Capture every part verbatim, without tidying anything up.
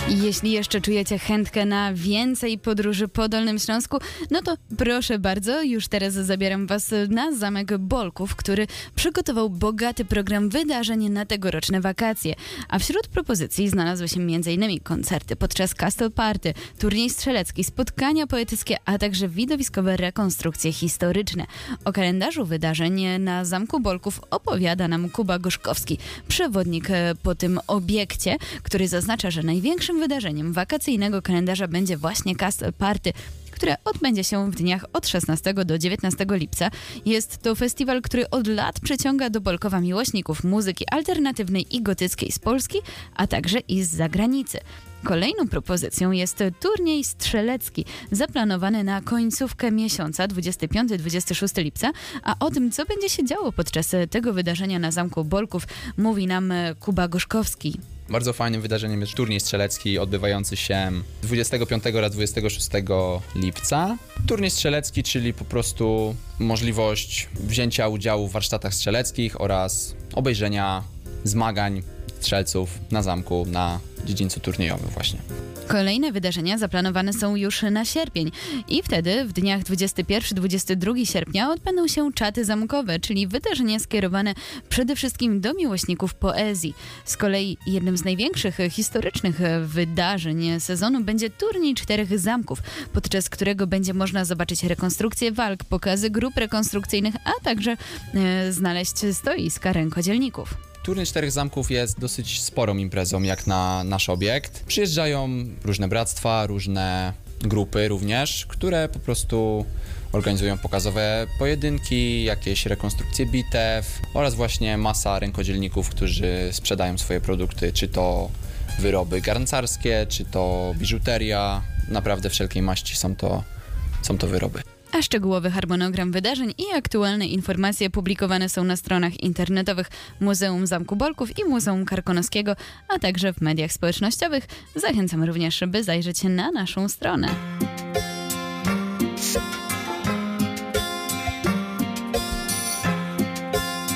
I jeśli jeszcze czujecie chętkę na więcej podróży po Dolnym Śląsku, no to proszę bardzo, już teraz zabieram Was na Zamek Bolków, który przygotował bogaty program wydarzeń na tegoroczne wakacje. A wśród propozycji znalazły się m.in. koncerty podczas Castle Party, turniej strzelecki, spotkania poetyckie, a także widowiskowe rekonstrukcje historyczne. O kalendarzu wydarzeń na Zamku Bolków opowiada nam Kuba Gorzkowski, przewodnik po tym obiekcie, który zaznacza, że największym wydarzeniem wakacyjnego kalendarza będzie właśnie Castle Party, które odbędzie się w dniach od szesnastego do dziewiętnastego lipca. Jest to festiwal, który od lat przyciąga do Bolkowa miłośników muzyki alternatywnej i gotyckiej z Polski, a także i z zagranicy. Kolejną propozycją jest turniej strzelecki, zaplanowany na końcówkę miesiąca, dwudziestego piątego do dwudziestego szóstego lipca, a o tym, co będzie się działo podczas tego wydarzenia na Zamku Bolków, mówi nam Kuba Gorzkowski. Bardzo fajnym wydarzeniem jest turniej strzelecki odbywający się dwudziestego piątego oraz dwudziestego szóstego lipca. Turniej strzelecki, czyli po prostu możliwość wzięcia udziału w warsztatach strzeleckich oraz obejrzenia zmagań strzelców na zamku, na dziedzińcu turniejowym właśnie. Kolejne wydarzenia zaplanowane są już na sierpień i wtedy w dniach dwudziestego pierwszego do dwudziestego drugiego sierpnia odbędą się czaty zamkowe, czyli wydarzenia skierowane przede wszystkim do miłośników poezji. Z kolei jednym z największych historycznych wydarzeń sezonu będzie turniej czterech zamków, podczas którego będzie można zobaczyć rekonstrukcje walk, pokazy grup rekonstrukcyjnych, a także e, znaleźć stoiska rękodzielników. Turniej Czterech Zamków jest dosyć sporą imprezą jak na nasz obiekt. Przyjeżdżają różne bractwa, różne grupy również, które po prostu organizują pokazowe pojedynki, jakieś rekonstrukcje bitew oraz właśnie masa rękodzielników, którzy sprzedają swoje produkty, czy to wyroby garncarskie, czy to biżuteria. Naprawdę wszelkiej maści są to, są to wyroby. A szczegółowy harmonogram wydarzeń i aktualne informacje publikowane są na stronach internetowych Muzeum Zamku Bolków i Muzeum Karkonoskiego, a także w mediach społecznościowych. Zachęcam również, by zajrzeć na naszą stronę.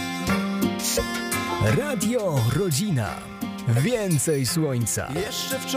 Radio Rodzina. Więcej słońca. Jeszcze wczoraj